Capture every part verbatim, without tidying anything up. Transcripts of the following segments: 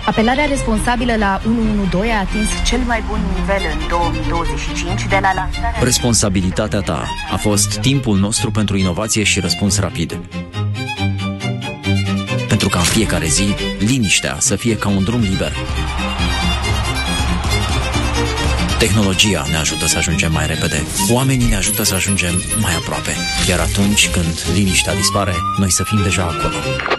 Apelarea responsabilă la unu unu doi a atins cel mai bun nivel în două mii douăzeci și cinci de la lansarea... Responsabilitatea ta a fost timpul nostru pentru inovație și răspuns rapid. Pentru ca în fiecare zi, liniștea să fie ca un drum liber. Tehnologia ne ajută să ajungem mai repede, oamenii ne ajută să ajungem mai aproape. Iar atunci când liniștea dispare, noi să fim deja acolo.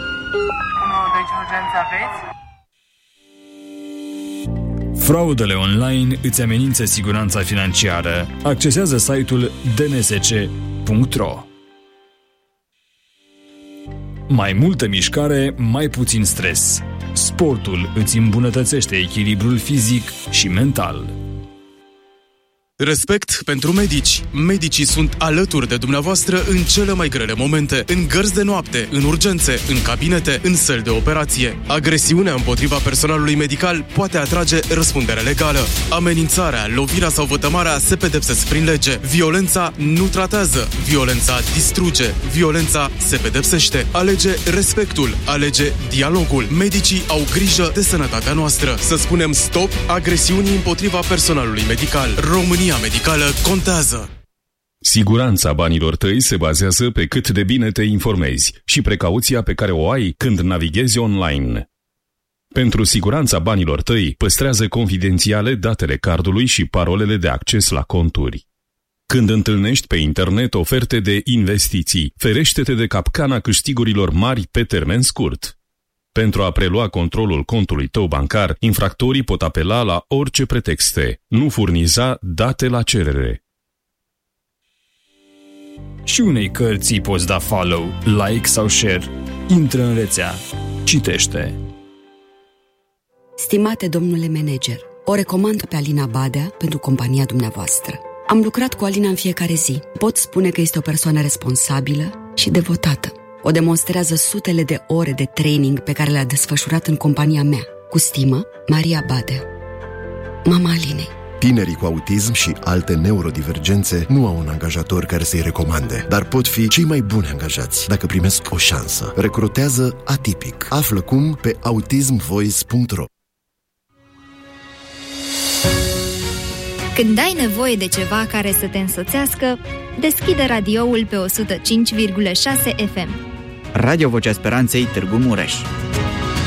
Fraudele online îți amenință siguranța financiară. Accesează site-ul d n s c punct r o. Mai multă mișcare, mai puțin stres. Sportul îți îmbunătățește echilibrul fizic și mental. Respect pentru medici. Medicii sunt alături de dumneavoastră în cele mai grele momente, în gărzi de noapte, în urgențe, în cabinete, în săli de operație. Agresiunea împotriva personalului medical poate atrage răspundere legală. Amenințarea, lovirea sau vătămarea se pedepsesc prin lege. Violența nu tratează, violența distruge, violența se pedepsește. Alege respectul, alege dialogul. Medicii au grijă de sănătatea noastră. Să spunem stop agresiunii împotriva personalului medical. România medicală contează. Siguranța banilor tăi se bazează pe cât de bine te informezi și precauția pe care o ai când navighezi online. Pentru siguranța banilor tăi, păstrează confidențiale datele cardului și parolele de acces la conturi. Când întâlnești pe internet oferte de investiții, ferește-te de capcana câștigurilor mari pe termen scurt. Pentru a prelua controlul contului tău bancar, infractorii pot apela la orice pretexte. Nu furniza date la cerere. Și unei cărți îi poți da follow, like sau share. Intră în rețea. Citește. Stimate domnule manager, o recomand pe Alina Badea pentru compania dumneavoastră. Am lucrat cu Alina în fiecare zi. Pot spune că este o persoană responsabilă și devotată. O demonstrează sutele de ore de training pe care le-a desfășurat în compania mea. Cu stimă, Maria Badea. Mama Alinei. Tinerii cu autism și alte neurodivergențe nu au un angajator care să-i recomande, dar pot fi cei mai buni angajați dacă primesc o șansă. Recrutează atipic. Află cum pe autism voice punct r o. Când ai nevoie de ceva care să te însoțească, deschide radioul pe o sută cinci virgulă șase F M. Radio Vocea Speranței, Târgu Mureș.